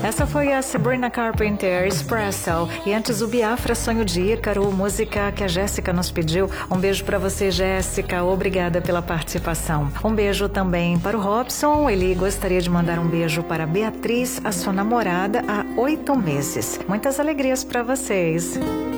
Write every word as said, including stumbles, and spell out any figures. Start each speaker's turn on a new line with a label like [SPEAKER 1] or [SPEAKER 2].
[SPEAKER 1] Essa foi a Sabrina Carpenter, Espresso. E antes o Biafra, Sonho de Ícaro, música que a Jéssica nos pediu. Um beijo para você, Jéssica. Obrigada pela participação. Um beijo também para o Robson. Ele gostaria de mandar um beijo para Beatriz, a sua namorada, há oito meses. Muitas alegrias para vocês.